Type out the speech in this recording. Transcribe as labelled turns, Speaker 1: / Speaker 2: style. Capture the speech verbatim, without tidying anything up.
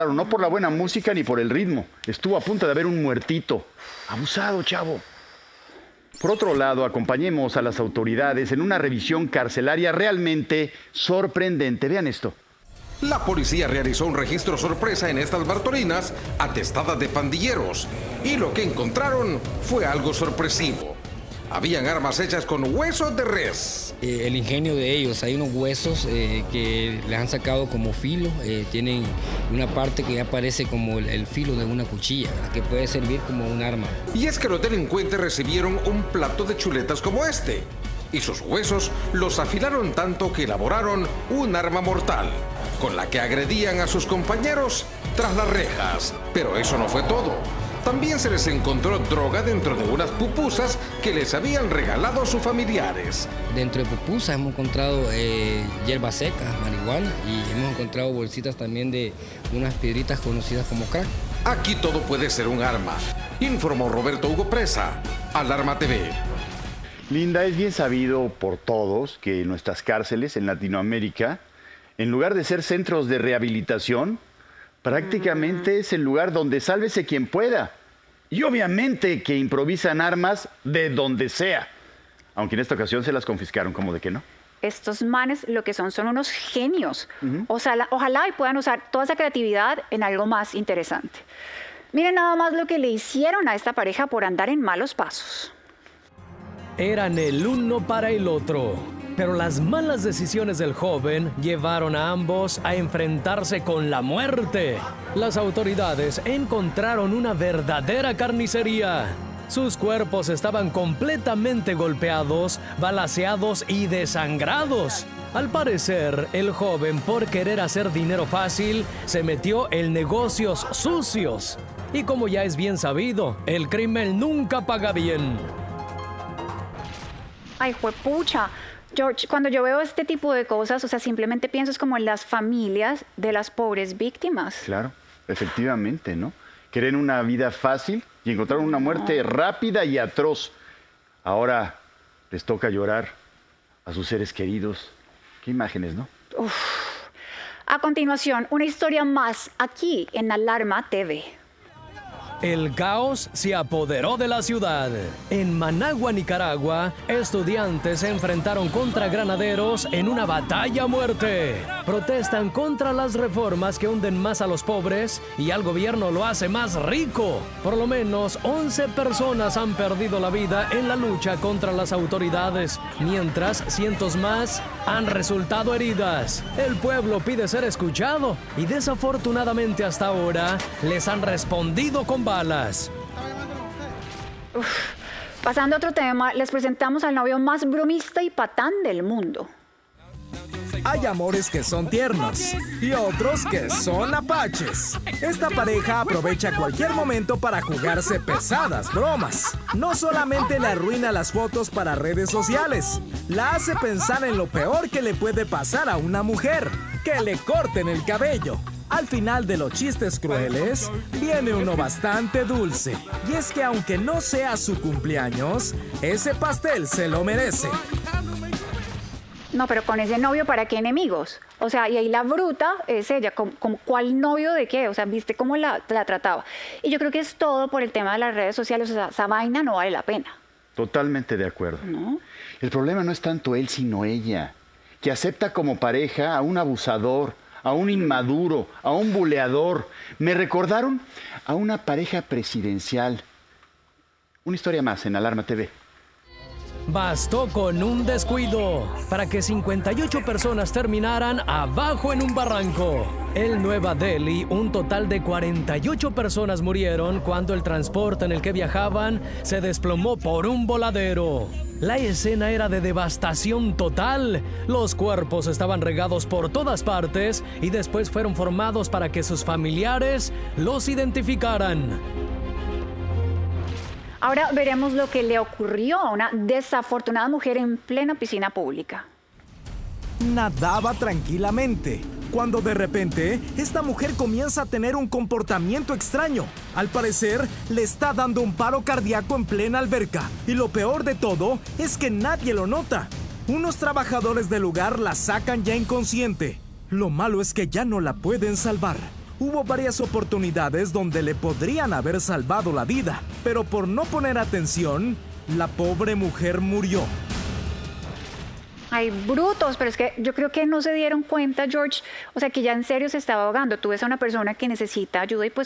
Speaker 1: No por la buena música ni por el ritmo. Estuvo a punto de haber un muertito. Abusado, chavo. Por otro lado, acompañemos a las autoridades en una revisión carcelaria realmente sorprendente. Vean esto.
Speaker 2: La policía realizó un registro sorpresa en estas Bartolinas, atestadas de pandilleros, y lo que encontraron fue algo sorpresivo. Habían armas hechas con huesos de res.
Speaker 3: Eh, el ingenio de ellos, hay unos huesos eh, que les han sacado como filo, eh, tienen una parte que ya parece como el, el filo de una cuchilla, que puede servir como un arma.
Speaker 2: Y es que los delincuentes recibieron un plato de chuletas como este, y sus huesos los afilaron tanto que elaboraron un arma mortal, con la que agredían a sus compañeros tras las rejas. Pero eso no fue todo. También se les encontró droga dentro de unas pupusas que les habían regalado sus familiares.
Speaker 3: Dentro de pupusas hemos encontrado eh, hierba seca, marihuana, y hemos encontrado bolsitas también de unas piedritas conocidas como crack.
Speaker 2: Aquí todo puede ser un arma, informó Roberto Hugo Presa, Alarma T V.
Speaker 1: Linda, es bien sabido por todos que nuestras cárceles en Latinoamérica, en lugar de ser centros de rehabilitación, prácticamente es el lugar donde sálvese quien pueda. Y obviamente que improvisan armas de donde sea. Aunque en esta ocasión se las confiscaron, ¿cómo de que no?
Speaker 4: Estos manes lo que son son unos genios. Uh-huh. O sea, la, ojalá y puedan usar toda esa creatividad en algo más interesante. Miren nada más lo que le hicieron a esta pareja por andar en malos pasos.
Speaker 5: Eran el uno para el otro. Pero las malas decisiones del joven llevaron a ambos a enfrentarse con la muerte. Las autoridades encontraron una verdadera carnicería. Sus cuerpos estaban completamente golpeados, balaceados y desangrados. Al parecer, el joven, por querer hacer dinero fácil, se metió en negocios sucios. Y como ya es bien sabido, el crimen nunca paga bien.
Speaker 4: Ay, juepucha. George, cuando yo veo este tipo de cosas, o sea, simplemente pienso es como en las familias de las pobres víctimas.
Speaker 1: Claro, efectivamente, ¿no? Quieren una vida fácil y encontraron una muerte rápida y atroz. Ahora les toca llorar a sus seres queridos. Qué imágenes, ¿no?
Speaker 4: Uf. A continuación, una historia más aquí en Alarma T V.
Speaker 5: El caos se apoderó de la ciudad. En Managua, Nicaragua, estudiantes se enfrentaron contra granaderos en una batalla a muerte. Protestan contra las reformas que hunden más a los pobres y al gobierno lo hace más rico. Por lo menos once personas han perdido la vida en la lucha contra las autoridades, mientras cientos más han resultado heridas. El pueblo pide ser escuchado y desafortunadamente hasta ahora les han respondido con balas.
Speaker 4: Uf. Pasando a otro tema, les presentamos al novio más bromista y patán del mundo.
Speaker 6: Hay amores que son tiernos y otros que son apaches. Esta pareja aprovecha cualquier momento para jugarse pesadas bromas. No solamente le arruina las fotos para redes sociales, la hace pensar en lo peor que le puede pasar a una mujer: que le corten el cabello. Al final de los chistes crueles, viene uno bastante dulce. Y es que aunque no sea su cumpleaños, ese pastel se lo merece.
Speaker 4: No, pero con ese novio, ¿para qué enemigos? O sea, y ahí la bruta es ella, ¿como, como cuál novio de qué? O sea, ¿viste cómo la, la trataba? Y yo creo que es todo por el tema de las redes sociales, o sea, esa vaina no vale la pena.
Speaker 1: Totalmente de acuerdo. ¿No? El problema no es tanto él, sino ella, que acepta como pareja a un abusador, a un inmaduro, a un buleador. Me recordaron a una pareja presidencial. Una historia más en Alarma T V.
Speaker 5: Bastó con un descuido para que cincuenta y ocho personas terminaran abajo en un barranco. En Nueva Delhi, un total de cuarenta y ocho personas murieron cuando el transporte en el que viajaban se desplomó por un voladero. La escena era de devastación total. Los cuerpos estaban regados por todas partes y después fueron formados para que sus familiares los identificaran.
Speaker 4: Ahora veremos lo que le ocurrió a una desafortunada mujer en plena piscina pública.
Speaker 6: Nadaba tranquilamente, cuando de repente esta mujer comienza a tener un comportamiento extraño. Al parecer, le está dando un paro cardíaco en plena alberca. Y lo peor de todo es que nadie lo nota. Unos trabajadores del lugar la sacan ya inconsciente. Lo malo es que ya no la pueden salvar. Hubo varias oportunidades donde le podrían haber salvado la vida, pero por no poner atención, la pobre mujer murió.
Speaker 4: Ay, brutos, pero es que yo creo que no se dieron cuenta, George, o sea, que ya en serio se estaba ahogando. Tú ves a una persona que necesita ayuda y pues